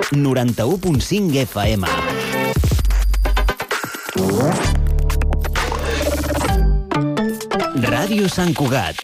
91.5 FM. Ràdio Sant Cugat.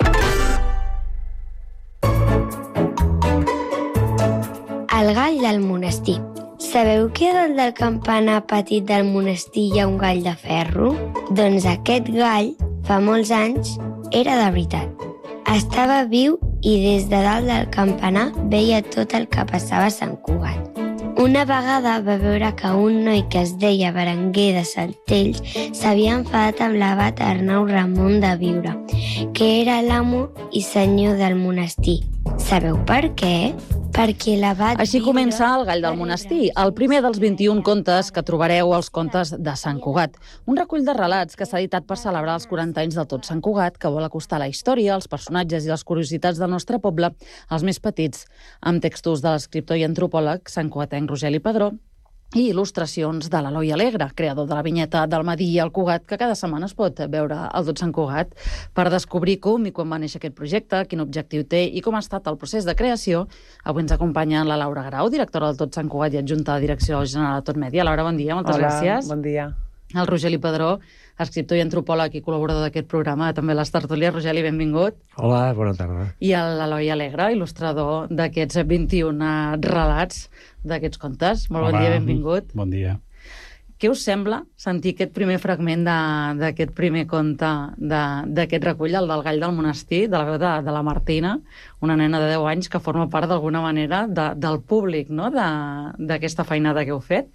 El gall del monestir. Sabeu que dalt del campanar petit del monestir hi ha un gall de ferro? Doncs aquest gall, fa molts anys, era de veritat. Estava viu i des de dalt del campanar veia tot el que passava a Sant Cugat. Una vegada va veure que un noi que es deia Berenguer de Saltells s'havia enfadat amb l'abat Arnau Ramon de Viure, que era l'amo i senyor del monestir. Sabeu per què? Perquè l'abat... Així comença El gall del monestir, el primer dels 21 contes que trobareu als contes de Sant Cugat. Un recull de relats que s'ha editat per celebrar els 40 anys del Tot Sant Cugat, que vol acostar la història, els personatges i les curiositats del nostre poble als més petits, amb textos de l'escriptor i antropòleg santcugatenc Rogeli Padró i il·lustracions de l'Eloi Alegre, creador de la vinyeta del Madí i el Cugat, que cada setmana es pot veure al Tot Sant Cugat. Per descobrir com i quan va néixer aquest projecte, quin objectiu té i com ha estat el procés de creació, avui ens acompanya la Laura Grau, directora del Tot Sant Cugat i adjunta a la Direcció General de Tot Mèdia. Laura, bon dia, moltes gràcies. Bon dia. El Rogeli Padró, escriptor i antropòleg i col·laborador d'aquest programa, també a les tertúlies. Rogeli, benvingut. Hola, bona tarda. I l'Eloi Alegre, il·lustrador d'aquests 21 relats d'aquests contes. Molt bon dia, benvingut. Bon dia. Què us sembla sentir aquest primer fragment d'aquest primer conte d'aquest recull, el del gall del monestir, de la veu de la Martina, una nena de 10 anys que forma part d'alguna manera del públic, no?, d'aquesta feinada que heu fet?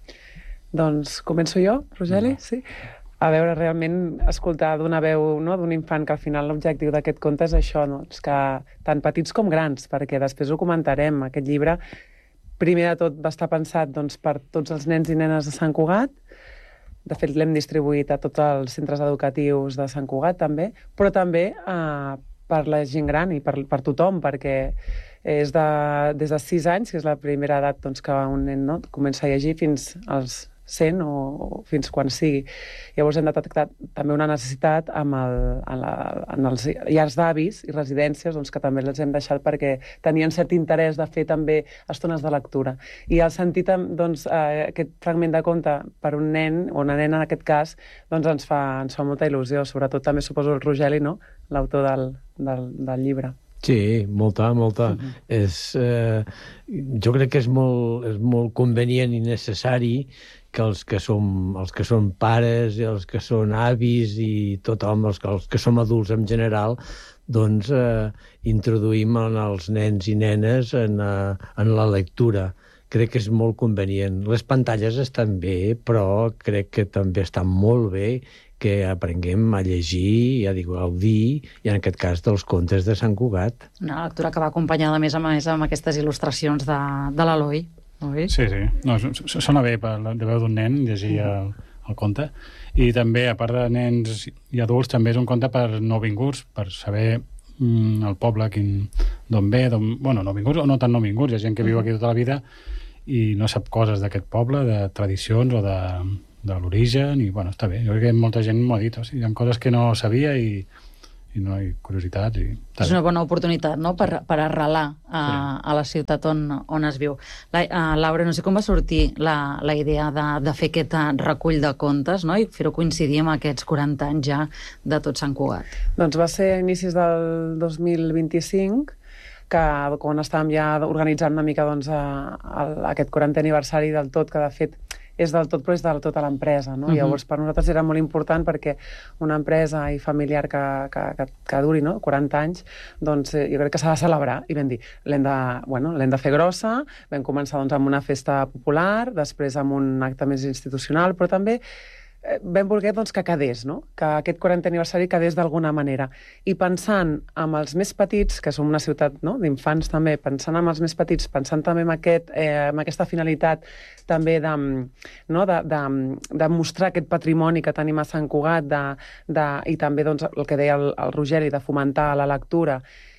Doncs començo jo, Rogeli? Sí. A veure, realment, escoltar d'una veu, no?, d'un infant, que al final l'objectiu d'aquest conte és això, no?, és que tant petits com grans, perquè després ho comentarem, aquest llibre, primer de tot va estar pensat doncs, per tots els nens i nenes de Sant Cugat. De fet, l'hem distribuït a tots els centres educatius de Sant Cugat, també, però també per la gent gran i per tothom, perquè és des de 6 anys, que és la primera edat doncs, que un nen, no?, comença a llegir, fins als 100 o fins quan sigui. Llavors hem detectat també una necessitat en els llars d'avis i residències, doncs, que també els hem deixat perquè tenien cert interès de fer també estones de lectura. I al sentir doncs, aquest fragment de conte per un nen, o una nena en aquest cas, doncs ens fa molta il·lusió. Sobretot també suposo el Rogeli, no?, l'autor del llibre. Sí, molta. Jo crec que és molt convenient i necessari que els que som pares i els que són avis i tothom, els que som adults en general, doncs introduïm els nens i nenes en la lectura. Crec que és molt convenient. Les pantalles estan bé, però crec que també estan molt bé que aprenguem a llegir, a gaudir, i en aquest cas dels contes de Sant Cugat. Una lectura que va acompanyada, a més amb aquestes il·lustracions de l'Eloi. Sí. No, sona bé de veu d'un nen llegir el conte. I també, a part de nens i adults, també és un conte per nouvinguts, per saber el poble d'on ve, nouvinguts o no tan nouvinguts. Hi ha gent que viu aquí tota la vida i no sap coses d'aquest poble, de tradicions o de l'origen, i està bé. Jo crec que molta gent m'ho ha dit, hi ha coses que no sabia i no hi ha curiositats. És una bona oportunitat, no?, per arrelar a la ciutat on es viu. Laura, no sé com va sortir la idea de fer aquest recull de contes, no?, i fer-ho coincidir amb aquests 40 anys ja de Tot Sant Cugat. Doncs va ser a inicis del 2025, que quan estàvem ja organitzant una mica doncs, aquest 40è aniversari del Tot, que de fet és del Tot, però és del tot a l'empresa, no? Llavors, per nosaltres era molt important perquè una empresa i familiar que duri, no?, 40 anys, doncs jo crec que s'ha de celebrar. I vam dir, l'hem de fer grossa. Vam començar doncs, amb una festa popular, després amb un acte més institucional, però també vam voler doncs, que quedés, no?, que aquest 40è aniversari quedés d'alguna manera. I pensant amb els més petits, que som una ciutat, no?, d'infants també, pensant amb els més petits, pensant també amb aquesta finalitat també de mostrar aquest patrimoni que tenim a Sant Cugat i també doncs, el que deia el Rogeli, de fomentar la lectura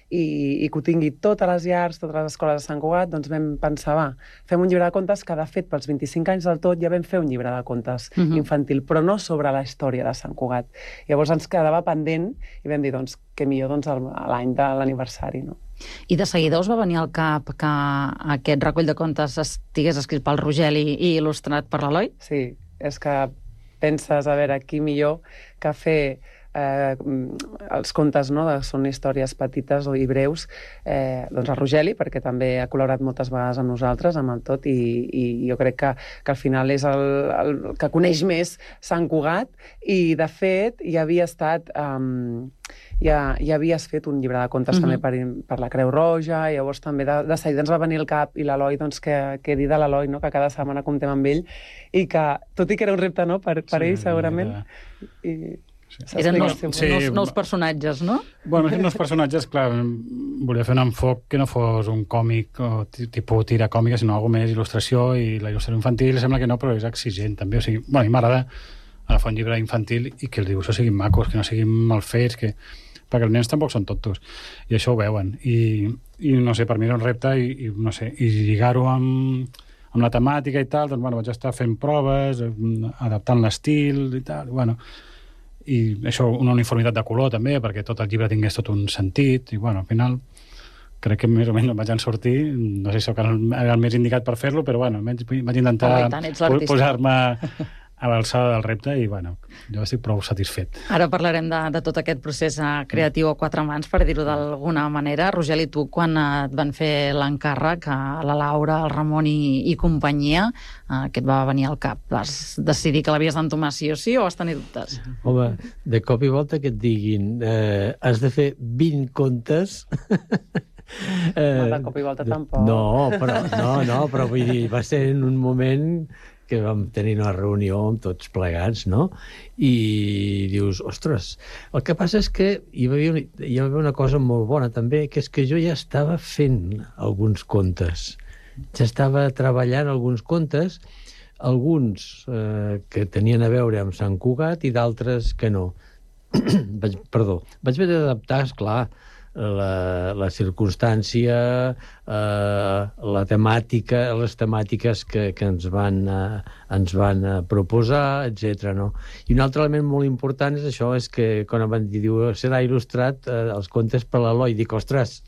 i que ho tingui totes les llars, totes les escoles de Sant Cugat, doncs vam pensar, fem un llibre de contes que, de fet, pels 25 anys del tot ja vam fer un llibre de contes infantil, però no sobre la història de Sant Cugat. Llavors ens quedava pendent i vam dir, doncs, que millor l'any de l'aniversari, no? I de seguida us va venir al cap que aquest recull de contes estigués escrit pel Rogeli i il·lustrat per l'Eloi? Sí, és que penses, a veure, qui millor que fer els contes, no?, són històries petites i breus, doncs el Rogeli, perquè també ha col·laborat moltes vegades amb nosaltres, amb el tot, i jo crec que al final és el que coneix més Sant Cugat, i de fet ja havia estat... ja havies fet un llibre de contes també per la Creu Roja, i llavors també de seguida ens va venir al cap, i l'Eloi, doncs, que dir de l'Eloi, no?, que cada setmana comptem amb ell, i que, tot i que era un repte, no?, per ell, segurament, eren nous personatges, no? Bueno, nous personatges, clar, volia fer un enfoc que no fos un còmic o tipus tira còmica, sinó alguna més il·lustració, i la il·lustració infantil sembla que no, però és exigent també, o sigui, bueno, a mi m'agrada agafar un llibre infantil i que els dibuixos siguin macos, que no siguin mal fets, perquè els nens tampoc són tontos, i això ho veuen, i no sé, per mi era un repte, i no sé, i lligar-ho amb la temàtica i tal, doncs bueno, vaig estar fent proves, adaptant l'estil i tal, bueno, i això, una uniformitat de color també, perquè tot el llibre tingués tot un sentit, i bueno, al final crec que més o menys vaig en sortir, no sé si era el més indicat per fer-lo, però bueno, vaig intentar posar-me a l'alçada del repte, i bueno, jo estic prou satisfet. Ara parlarem de tot aquest procés creatiu a quatre mans, per dir-ho d'alguna manera. Rogeli, tu, quan et van fer l'encàrrec, la Laura, el Ramon i companyia, què et va venir al cap? Vas decidir que l'havies d'entomar sí o sí, o vas tenir dubtes? Home, de cop i volta que et diguin has de fer 20 contes... De cop i volta tampoc. No, però vull dir, va ser en un moment que vam tenir una reunió amb tots plegats, no? I dius, ostres, el que passa és que hi va haver una cosa molt bona també, que és que jo ja estava fent alguns contes. Ja estava treballant alguns contes, alguns que tenien a veure amb Sant Cugat i d'altres que no. Vaig haver d'adaptar, esclar, la circumstància, la temàtica, les temàtiques que ens van proposar, etc. No? I un altre element molt important és això, és que quan em van dir, serà il·lustrat els contes per l'Eloi, dic, ostres,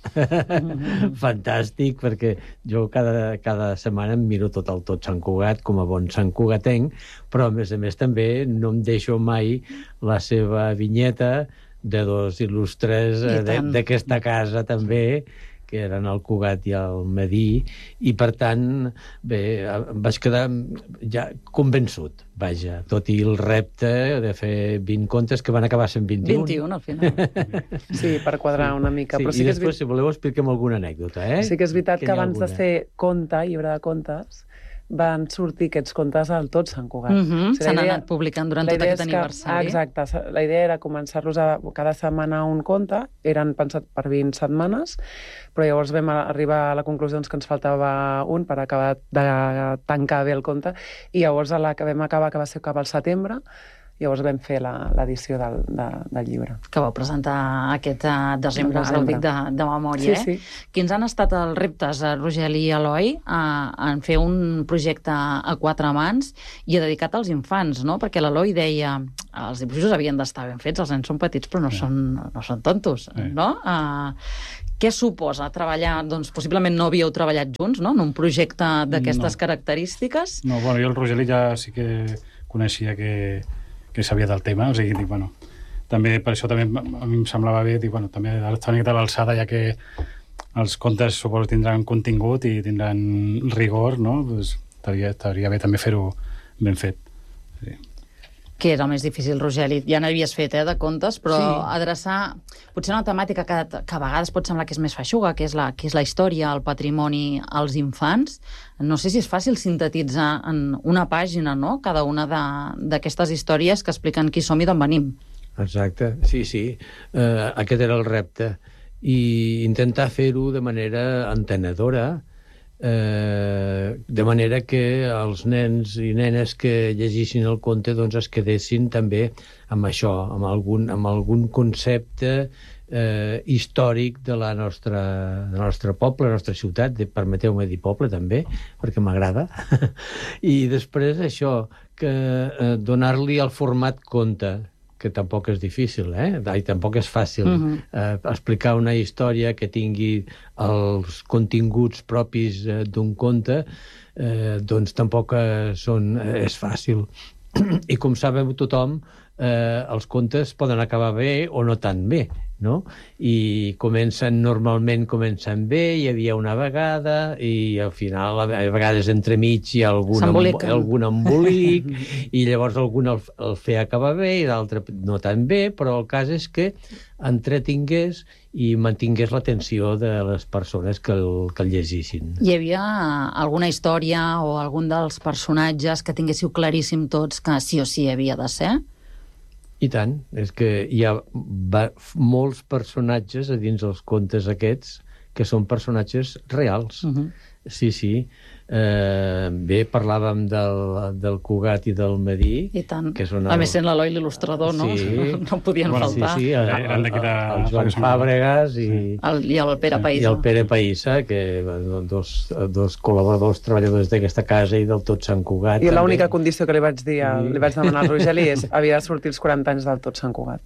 fantàstic, perquè jo cada setmana em miro tot Sant Cugat com a bon santcugatenc, però a més també no em deixo mai la seva vinyeta de dos il·lustres d'aquesta casa també, que eren el Cugat i el Medí, i per tant, bé, em vaig quedar ja convençut, vaja, tot i el repte de fer 20 contes que van acabar sent 21. 21, al final. Sí, per quadrar una mica. Sí, però i després, si voleu, expliquem alguna anècdota, Sí que és veritat que abans de fer conte, llibre de contes, van sortir aquests contes al tot Sant Cugat. S'han anat publicant durant tot aquest aniversari. Exacte. La idea era començar-los cada setmana un conte, eren pensats per 20 setmanes, però llavors vam arribar a la conclusió que ens faltava un per acabar de tancar bé el conte, i llavors a la que vam acabar, que va ser cap al setembre, llavors vam fer l'edició del llibre. Que vau presentar aquest desembre, ara el dic de memòria. Sí. Quins han estat els reptes, Rogeli i Eloi, en fer un projecte a quatre mans i dedicat als infants, no? Perquè l'Eloi deia els dibuixos havien d'estar ben fets, els nens són petits però no són tontos, no? Què suposa treballar? Doncs possiblement no havíeu treballat junts, no?, en un projecte d'aquestes característiques. No, bueno, jo el Rogeli ja sí que coneixia que sabia del tema, o sigui, dic, bueno, també per això també a mi em semblava bé, dic, bueno, també estar una miqueta a l'alçada, ja que els contes suposo tindran contingut i tindran rigor, no? Pues, estaria bé també fer-ho ben fet. Sí. Què era el més difícil, Rogeli? Ja n'havies fet, de contes, però adreçar potser una temàtica que a vegades pot semblar que és més feixuga, que és la història, el patrimoni als infants. No sé si és fàcil sintetitzar en una pàgina, no?, cada una d'aquestes històries que expliquen qui som i d'on venim. Exacte, sí. Aquest era el repte. I intentar fer-ho de manera entenedora, de manera que els nens i nenes que llegissin el conte doncs es quedessin també amb això, amb algun concepte històric del nostre poble, la nostra ciutat, permeteu-me dir poble també, perquè m'agrada, i després això, que donar-li el format conte, que tampoc és difícil, i tampoc és fàcil explicar una història que tingui els continguts propis d'un conte, doncs tampoc és fàcil. I com sabeu tothom, els contes poden acabar bé o no tan bé, no? I normalment comencen bé, hi havia una vegada, i al final, a vegades entremig hi ha algun embolic, i llavors algun el feia acabar bé i l'altre no tan bé, però el cas és que entretingués i mantingués l'atenció de les persones que el llegissin. Hi havia alguna història o algun dels personatges que tinguéssiu claríssim tots que sí o sí havia de ser? I tant, és que hi ha molts personatges a dins dels contes aquests que són personatges reals. Sí. Bé, parlàvem del Cugat i del Medí. I tant. A més, sent l'Eloi l'il·lustrador, no? No podien faltar. Sí, el Joan Fàbregas i el Pere Païssa. I el Pere Païssa, que dos col·laboradors, treballadors d'aquesta casa i del tot Sant Cugat. I l'única condició que li vaig demanar al Rogeli és havia de sortir els 40 anys del tot Sant Cugat.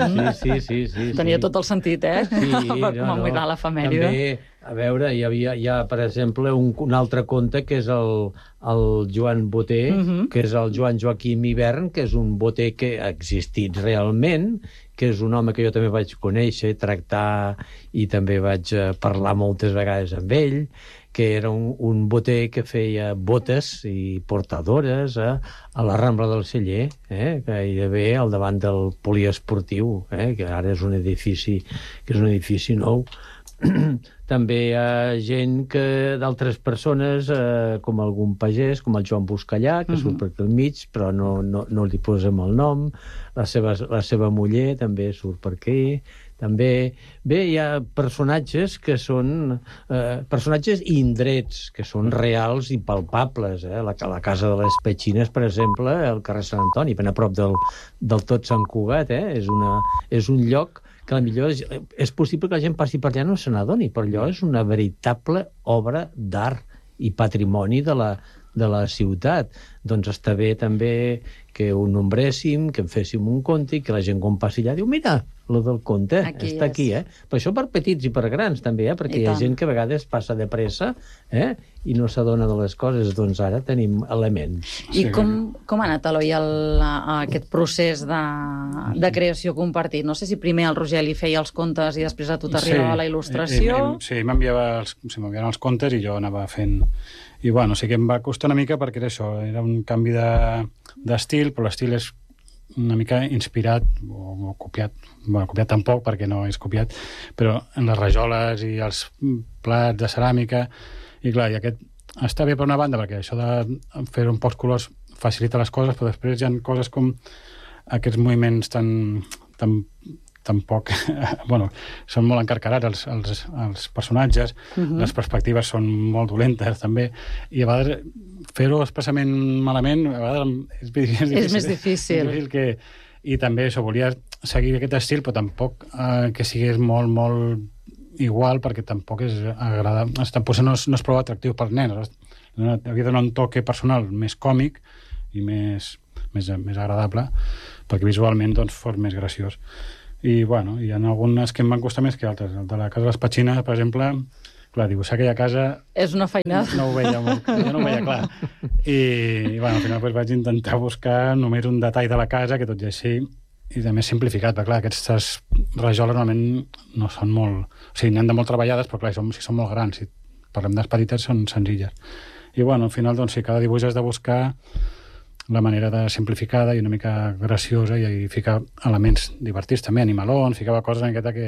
Sí. Tenia tot el sentit, per commemorar l'efemèride. També, a veure, hi ha, per exemple, un altre conte que és el Joan Boter, que és el Joan Joaquim Hivern, que és un boter que ha existit realment, que és un home que jo també vaig conèixer, tractar, i també vaig parlar moltes vegades amb ell, que era un boter que feia botes i portadores a la Rambla del Celler, gairebé al davant del poliesportiu, que ara és un edifici nou. També hi ha gent d'altres persones, com algun pagès, com el Joan Buscallà, que surt per aquí al mig, però no li posem el nom. La seva muller també surt per aquí. També, bé, hi ha personatges que són personatges i indrets, que són reals i palpables. La casa de les Petxines, per exemple, al carrer Sant Antoni, ben a prop del tot Sant Cugat, és un lloc que potser és possible que la gent passi per allà i no se n'adoni, però allò és una veritable obra d'art i patrimoni de la ciutat. Doncs està bé també que ho nombréssim, que en féssim un conte i que la gent quan passi allà diu, mira, lo del conte està aquí, Però això per petits i per grans també, perquè hi ha gent que a vegades passa de pressa i no s'adona de les coses, doncs ara tenim elements. I com ha anat, Eloi, aquest procés de creació compartit? No sé si primer el Rogeli feia els contes i després a tu t'arribava la il·lustració. Sí, m'enviaven els contes i jo anava fent... I bueno, sí que em va costar una mica perquè era això, era un canvi d'estil, però l'estil és una mica inspirat o copiat. Bueno, copiat tampoc perquè no és copiat, però en les rajoles i els plats de ceràmica. I clar, i aquest està bé per una banda perquè això de fer-ho en pocs colors facilita les coses, però després hi ha coses com aquests moviments tampoc... Bueno, són molt encarcarats els personatges, les perspectives són molt dolentes, també, i a vegades fer-ho expressament malament a vegades és més difícil. I també això, volia seguir aquest estil, però tampoc que sigués molt, molt igual, perquè tampoc és agradable. Tampoc no és prou atractiu per nens. Havia de donar un toque personal més còmic i més agradable, perquè visualment fos més graciós. I, bueno, hi ha algunes que em van costar més que altres. El de la Casa de les Petxines, per exemple, clar, dibuixar aquella casa... És una feinada. No ho veia molt, jo no ho veia clar. I bueno, al final vaig intentar buscar només un detall de la casa, que tot i així, i també simplificat, perquè clar, aquestes rajoles normalment no són molt... O sigui, n'hi han de molt treballades, però clar, si són molt grans, si parlem de les petites, són senzilles. I bueno, al final, doncs, si cada dibuix has de buscar la manera de simplificada i una mica graciosa i ficar elements divertits també, animalons, ficava coses en aquesta que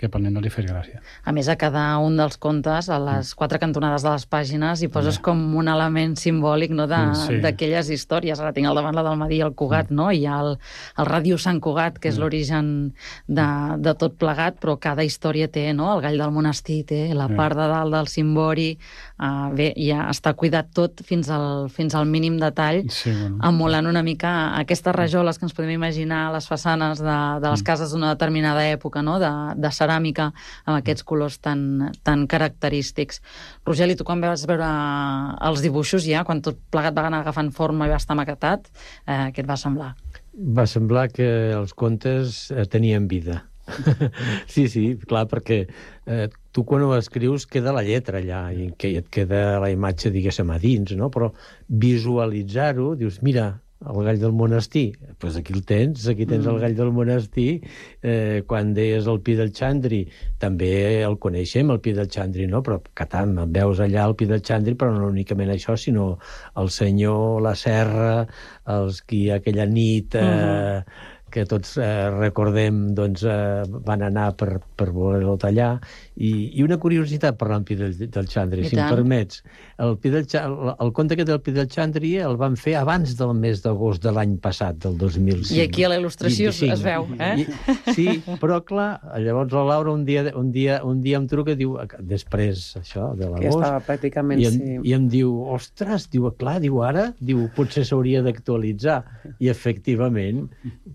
que pel nen no li fes gràcia. A més, a cada un dels contes, a les 4 cantonades de les pàgines, hi poses com un element simbòlic, no, d'aquelles històries. Ara tinc al davant la del Madí i el Cugat, no? Hi ha el Ràdio Sant Cugat, que és l'origen de tot plegat, però cada història té, no? El Gall del Monestir té la part de dalt del cimbori. Bé, ja està cuidat tot fins al mínim detall, emulant una mica aquestes rajoles que ens podem imaginar a les façanes de les cases d'una determinada època, no? De ceràmica, amb aquests colors tan característics. Rogeli, tu quan vas veure els dibuixos ja, quan tot plegat va anar agafant forma i va estar maquetat, què et va semblar? Va semblar que els contes tenien vida. Sí, clar, perquè tu quan ho escrius queda la lletra allà i et queda la imatge, diguéssim, a dins, no? Però visualitzar-ho, dius, mira, el Gall del Monestir, doncs aquí el tens, aquí tens el Gall del Monestir. Quan deies el Pi del Xandri, també el coneixem, el Pi del Xandri, no? Però, catam, veus allà el Pi del Xandri, però no únicament això, sinó el senyor, la serra, aquella nit que tots recordem, doncs, van anar per voler-lo tallar. I una curiositat parlant del Pi del Xandri, si em permets. El conte aquest del Pi del Xandri el van fer abans del mes d'agost de l'any passat, del 2005. I aquí a la il·lustració es veu, Sí, però clar, llavors la Laura un dia em truca i diu, després això de l'agost, que estava pràcticament, i em diu, ostres, clar, ara potser s'hauria d'actualitzar. I efectivament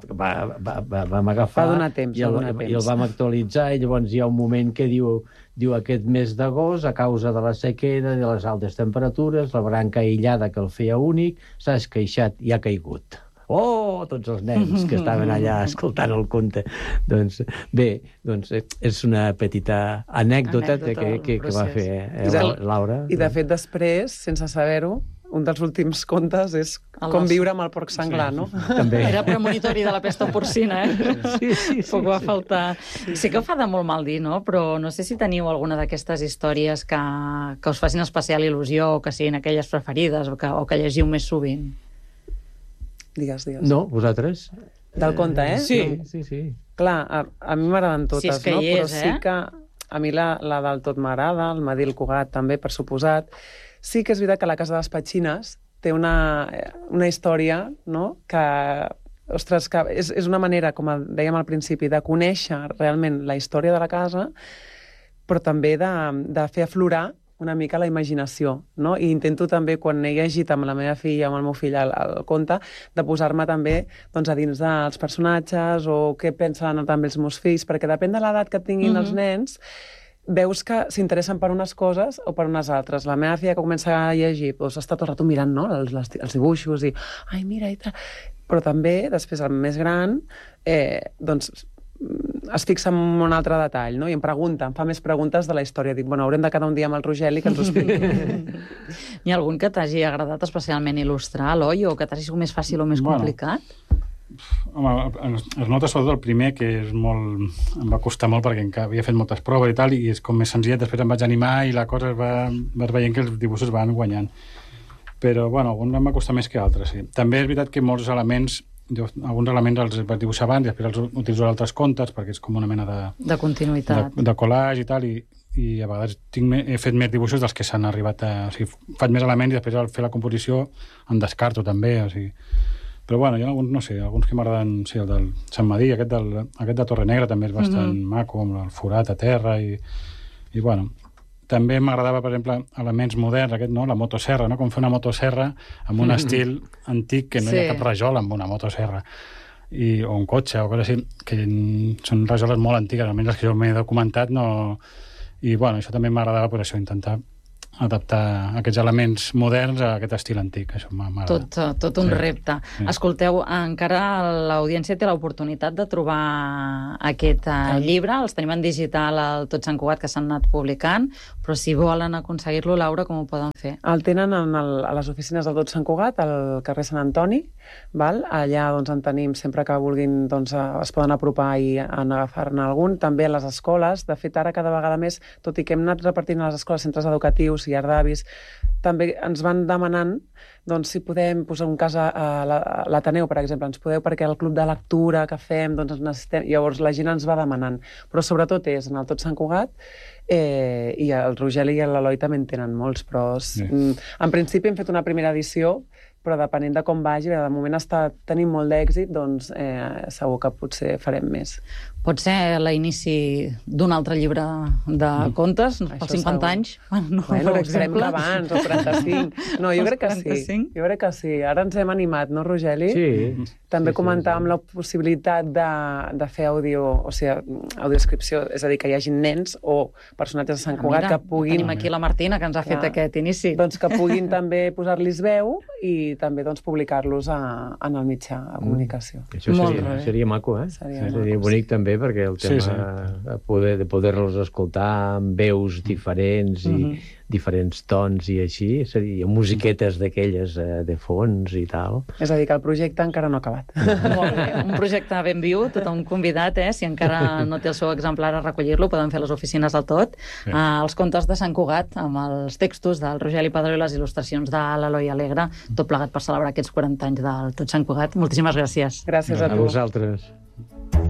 vam agafar i el vam actualitzar, i llavors hi ha un moment que diu aquest mes d'agost, a causa de la sequera i de les altes temperatures, la branca aïllada que el feia únic s'ha esqueixat i ha caigut. Oh, tots els nens que estaven allà escoltant el conte. Doncs bé, és una petita anècdota que va fer Laura. I de fet després, sense saber-ho, un dels últims contes és com viure amb el porc senglar, no? També. Era premonitori de la pesta porcina, Sí. Poc va faltar. Sí que ho fa de molt mal dir, no? Però no sé si teniu alguna d'aquestes històries que us facin especial il·lusió, o que siguin aquelles preferides, o que llegiu més sovint. Digues. No, vosaltres? Del conte, Sí. Clar, a mi m'agraden totes, si és que no? Però sí que a mi la del tot m'agrada, el Madí el Cugat també, per suposat. Sí que és veritat que la Casa de les Petxines té una història, no?, que, ostres, que és una manera, com dèiem al principi, de conèixer realment la història de la casa, però també de fer aflorar una mica la imaginació, no? I intento també, quan he llegit amb la meva filla, amb el meu fill, el conte, de posar-me també a dins dels personatges, o què pensen també els meus fills, perquè depèn de l'edat que tinguin els nens, veus que s'interessen per unes coses o per unes altres. La meva filla, que comença a llegir, està tot el rato mirant, no?, els dibuixos i, ai, mira, i tal. Però també, després, el més gran, es fixa en un altre detall, no? I em fa més preguntes de la història. Dic, haurem de quedar un dia amb el Rogeli que ens ho expliqui. Hi ha algun que t'hagi agradat especialment il·lustrar, Eloi, o que t'hagi sigut més fàcil o més complicat? Home, es nota sobretot el primer, que em va costar molt perquè encara havia fet moltes proves i tal, i és com més senzillet. Després em vaig animar i la cosa vas veient que els dibuixos van guanyant. Però, algun em va costar més que altres, sí. També és veritat que molts elements, alguns elements els vaig dibuixar abans i després els utilitzo en altres contes, perquè és com una mena de continuïtat, de collage i tal, i a vegades he fet més dibuixos dels que s'han arribat a... O sigui, faig més elements i després al fer la composició en descarto també, o sigui... Però hi ha alguns, no sé, alguns que m'agraden, sí, el del Sant Madí, aquest de Torre Negra també és bastant maco, amb el forat a terra i també m'agradava, per exemple, elements moderns, la motosserra, no? Com fer una motosserra amb un estil antic, que no hi ha cap rajola amb una motosserra, o un cotxe, o coses així, que són rajoles molt antigues, almenys les que jo m'he documentat, no... I, això també m'agradava, per això, intentar adaptar aquests elements moderns a aquest estil antic. Això m'agrada. Tot un repte. Sí. Escolteu, encara l'audiència té l'oportunitat de trobar aquest llibre. Els tenim en digital al Tot Sant Cugat, que s'han anat publicant, però si volen aconseguir-lo, Laura, com ho poden fer? El tenen a les oficines del Tot Sant Cugat, al carrer Sant Antoni. Allà en tenim, sempre que vulguin, es poden apropar i agafar-ne algun. També a les escoles. De fet, ara cada vegada més, tot i que hem anat repartint a les escoles, centres educatius llar d'avis, també ens van demanant doncs, si podem posar un cas a l'Ateneu, per exemple, ens podeu perquè el club de lectura que fem, doncs ens necessitem... Llavors la gent ens va demanant. Però sobretot és en el Tot Sant Cugat, i el Rogeli i l'Eloi també en tenen molts, però en principi hem fet una primera edició, però depenent de com vagi, de moment està tenint molt d'èxit, doncs segur que potser farem més. Pot ser l'inici d'un altre llibre de contes, pels 50 anys, per exemple. Abans, o 45. No, jo crec que sí. Jo crec que sí. Ara ens hem animat, no, Rogeli? Sí. També comentàvem la possibilitat de fer audiodescripció, és a dir, que hi hagi nens o personatges de Sant Cugat que puguin... Tenim aquí la Martina, que ens ha fet aquest inici. Doncs que puguin també posar-los veu i també publicar-los en el mitjà de comunicació. Això seria maco, eh? Seria bonic també, perquè el tema de poder-los escoltar amb veus diferents i diferents tons i així, seria musiquetes d'aquelles de fons i tal. És a dir, que el projecte encara no ha acabat. Molt bé, un projecte ben viu, tothom convidat, si encara no té el seu exemplar a recollir-lo, poden fer les oficines del Tot. Els contes de Sant Cugat, amb els textos del Rogeli Padró i les il·lustracions de l'Eloi Alegre, tot plegat per celebrar aquests 40 anys del Tot Sant Cugat. Moltíssimes gràcies. Gràcies a tu. A vosaltres.